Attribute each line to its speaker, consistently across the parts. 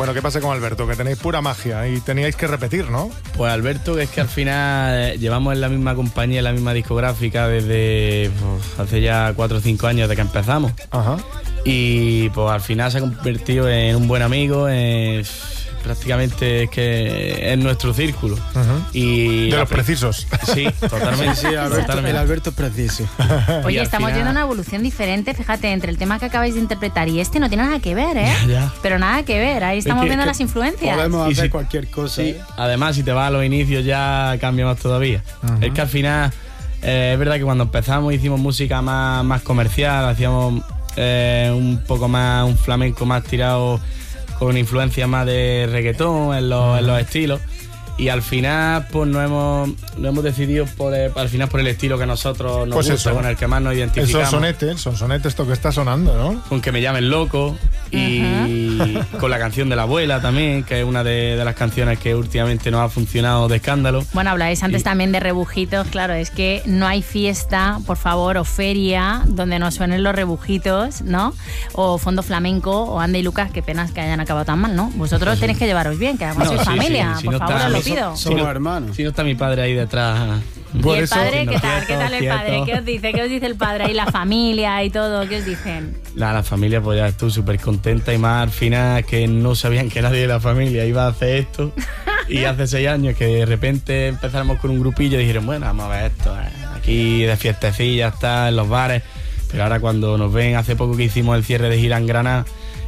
Speaker 1: Bueno, ¿qué pasa con Alberto? Que tenéis pura magia y teníais que repetir, ¿no?
Speaker 2: Pues Alberto, que es que al final llevamos en la misma compañía, en la misma discográfica desde hace ya 4 o 5 años de que empezamos.
Speaker 1: Ajá.
Speaker 2: Y pues al final se ha convertido en un buen amigo, prácticamente es que es nuestro círculo. Y
Speaker 1: de los precisos.
Speaker 2: Sí, totalmente.
Speaker 3: Sí, el Alberto es preciso.
Speaker 4: Oye, estamos
Speaker 2: final...
Speaker 4: viendo una evolución diferente, fíjate, entre el tema que acabáis de interpretar y no tiene nada que ver, ¿eh?
Speaker 2: Ya.
Speaker 4: Pero nada que ver, ahí estamos viendo las influencias.
Speaker 3: Podemos hacer cualquier cosa.
Speaker 2: Sí. Además, si te vas a los inicios ya cambia más todavía. Es que al final, es verdad que cuando empezamos hicimos música más comercial, hacíamos un poco más, un flamenco más tirado con influencia más de reggaetón en los estilos, y al final pues no hemos decidido por el estilo que a nosotros nos gusta, con el que más nos identificamos.
Speaker 1: Son sonetes esto que está sonando, ¿no?
Speaker 2: Con Que me llamen loco y con la canción de la abuela también, que es una de las canciones que últimamente nos ha funcionado de escándalo.
Speaker 4: Bueno, habláis antes también de rebujitos, claro, es que no hay fiesta, por favor, o feria donde no suenen los rebujitos, ¿no? O Fondo Flamenco o Anda y Lucas, qué penas que hayan acabado tan mal, ¿no? Vosotros tenéis que llevaros bien, que además sois familia, por favor, os lo pido.
Speaker 3: Somos hermanos.
Speaker 2: Si no está mi padre ahí detrás.
Speaker 4: ¿Y el padre qué tal?
Speaker 2: Quieto,
Speaker 4: ¿Qué tal el padre? ¿Qué os dice? ¿Qué os dice el padre? Y la familia y todo, ¿qué os dicen?
Speaker 2: La familia pues ya estuvo súper contenta, y más al final que no sabían que nadie de la familia iba a hacer esto. Y hace 6 años que de repente empezamos con un grupillo y dijeron, bueno, vamos a ver esto, aquí de fiestecillas, está en los bares. Pero ahora cuando nos ven, hace poco que hicimos el cierre de gira en Granada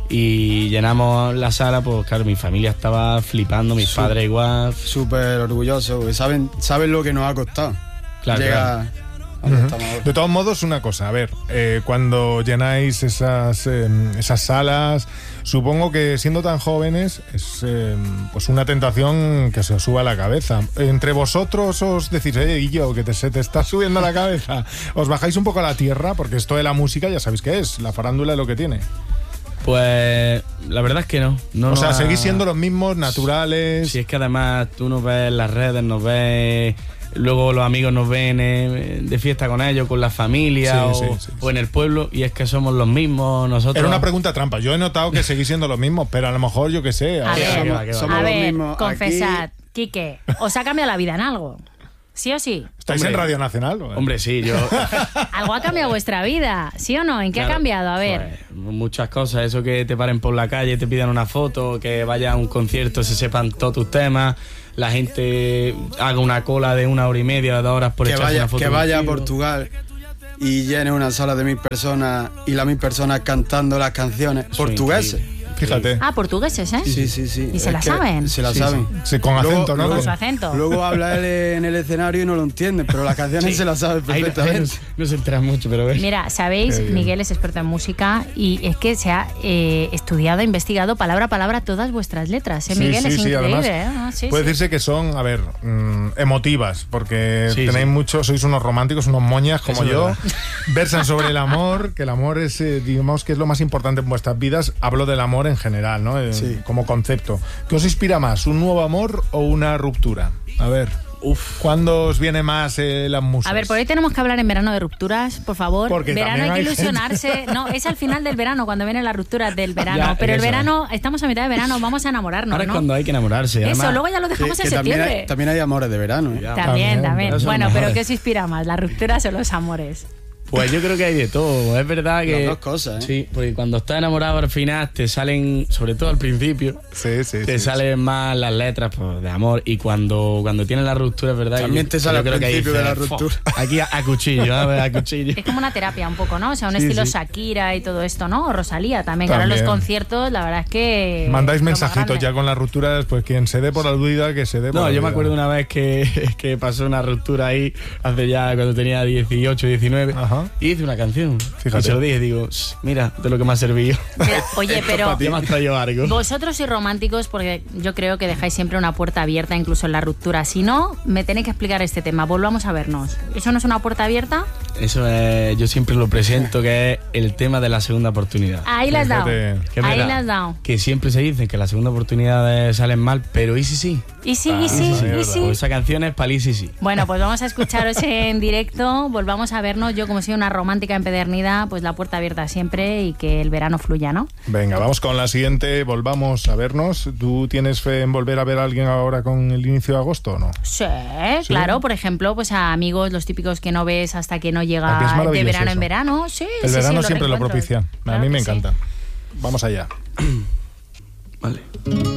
Speaker 2: y llenamos la sala, pues claro, mi familia estaba flipando, mis padres igual.
Speaker 3: Súper orgullosos, saben lo que nos ha costado.
Speaker 2: Claro,
Speaker 3: Llega
Speaker 1: De todos modos, una cosa, a ver, cuando llenáis esas salas, supongo que siendo tan jóvenes es pues una tentación que se os suba a la cabeza. Entre vosotros os decís, Guillo, que se te está subiendo a la cabeza. Os bajáis un poco a la tierra, porque esto de la música ya sabéis qué es, la farándula es lo que tiene.
Speaker 2: Pues la verdad es que no.
Speaker 1: O sea, seguís siendo los mismos, naturales.
Speaker 2: Si es que además tú nos ves en las redes, nos ves, luego los amigos nos ven de fiesta con ellos, con la familia o en el pueblo, y es que somos los mismos nosotros.
Speaker 1: Era una pregunta trampa. Yo he notado que seguís siendo los mismos, pero a lo mejor yo qué sé.
Speaker 4: A ver,
Speaker 3: somos los mismos.
Speaker 4: Confesad, Quique, ¿os ha cambiado la vida en algo? ¿Sí o sí?
Speaker 1: ¿Estáis en Radio Nacional?
Speaker 2: Hombre, sí, yo...
Speaker 4: Algo ha cambiado vuestra vida, ¿sí o no? ¿En qué ha cambiado? A ver.
Speaker 2: Pues, muchas cosas. Eso que te paren por la calle, te pidan una foto, que vayas a un concierto, se sepan todos tus temas, la gente haga una cola de 1 hora y media, 2 horas por echarse una foto.
Speaker 3: Que vaya a Portugal y llene una sala de 1000 personas y las 1000 personas cantando las canciones portugueses.
Speaker 1: Fíjate.
Speaker 4: Ah, portugueses, ¿eh?
Speaker 3: Sí.
Speaker 4: ¿Y se la saben?
Speaker 3: Se la saben.
Speaker 1: Sí, con acento, ¿no?
Speaker 4: Con su acento.
Speaker 3: Luego habla él en el escenario y no lo entiende, pero las canciones se las sabe perfectamente.
Speaker 2: No se enteran mucho, pero ves.
Speaker 4: Mira, sabéis, Miguel es experto en música y es que se ha estudiado, investigado palabra a palabra todas vuestras letras, ¿eh, Miguel? Es increíble,
Speaker 1: además,
Speaker 4: ¿eh?
Speaker 1: Puede decirse que son, a ver, emotivas, porque tenéis muchos, sois unos románticos, unos moñas como yo. Versan sobre el amor, que el amor es, digamos, que es lo más importante en vuestras vidas. Hablo del amor en general, ¿no? Como concepto. ¿Qué os inspira más, un nuevo amor o una ruptura? A ver. ¿Cuándo os viene más las musas?
Speaker 4: A ver, por ahí tenemos que hablar en verano de rupturas, por favor.
Speaker 1: Porque
Speaker 4: verano hay que ilusionarse. No, es al final del verano, cuando vienen las rupturas del verano. Pero el verano, estamos a mitad de verano, vamos a enamorarnos,
Speaker 2: ahora
Speaker 4: ¿no?
Speaker 2: es cuando hay que enamorarse.
Speaker 4: Eso,
Speaker 2: además,
Speaker 4: luego ya lo dejamos en septiembre.
Speaker 3: También hay amores de verano.
Speaker 4: También. Bueno, pero
Speaker 2: ¿qué
Speaker 4: ¿qué os inspira más, las rupturas o los amores?
Speaker 2: Pues yo creo que hay de todo. Es verdad que...
Speaker 3: Las dos cosas, ¿eh?
Speaker 2: Sí, porque cuando estás enamorado al final te salen, sobre todo al principio, te salen más las letras pues, de amor. Y cuando tienes la ruptura, es verdad.
Speaker 3: También te sale al principio de la ruptura.
Speaker 2: Aquí a cuchillo, a cuchillo.
Speaker 4: Es como una terapia un poco, ¿no? O sea, un estilo Shakira y todo esto, ¿no? O Rosalía también. Que ahora en los conciertos, la verdad es que...
Speaker 1: Mandáis mensajitos ya con las rupturas, pues quien se dé por aludida, que se dé por aludida.
Speaker 2: Yo me acuerdo una vez que pasó una ruptura ahí, hace ya cuando tenía 18, 19.
Speaker 1: Ajá.
Speaker 2: Y hice una canción.
Speaker 1: Fíjate.
Speaker 2: Y se lo dije, digo, mira, de lo que me ha servido.
Speaker 4: Oye, pero
Speaker 2: Ya me has traído algo.
Speaker 4: vosotros sois románticos porque yo creo que dejáis siempre una puerta abierta, incluso en la ruptura. Si no, me tenéis que explicar este tema. Volvamos a vernos. ¿Eso no es una puerta abierta?
Speaker 2: Eso es, yo siempre lo presento, que es el tema de la segunda oportunidad.
Speaker 4: Ahí la has dado.
Speaker 1: Fíjate.
Speaker 2: Que es
Speaker 4: Ahí
Speaker 2: verdad,
Speaker 4: la has dado.
Speaker 2: que siempre se dice que las segundas oportunidades salen mal, pero ¿y si sí?
Speaker 4: Y sí,
Speaker 1: Ah,
Speaker 4: y sí,
Speaker 1: sí,
Speaker 4: y
Speaker 1: es
Speaker 4: sí.
Speaker 2: Pues esa canción es para el y si sí.
Speaker 4: Bueno, pues vamos a escucharos en directo, volvamos a vernos. Yo, como soy una romántica empedernida, pues la puerta abierta siempre y que el verano fluya, ¿no?
Speaker 1: Venga, vamos con la siguiente. Volvamos a vernos. ¿Tú tienes fe en volver a ver a alguien ahora con el inicio de agosto o no?
Speaker 4: Sí, claro. Por ejemplo, pues a amigos, los típicos que no ves hasta que no
Speaker 1: Ah, que es
Speaker 4: llega de
Speaker 1: maravilloso
Speaker 4: verano
Speaker 1: eso.
Speaker 4: en verano. Sí,
Speaker 1: El
Speaker 4: sí,
Speaker 1: verano
Speaker 4: sí,
Speaker 1: siempre lo
Speaker 4: reencuentros.
Speaker 1: propicia. A
Speaker 4: Claro
Speaker 1: mí me
Speaker 4: que sí.
Speaker 1: encanta. Vamos allá.
Speaker 2: Vale.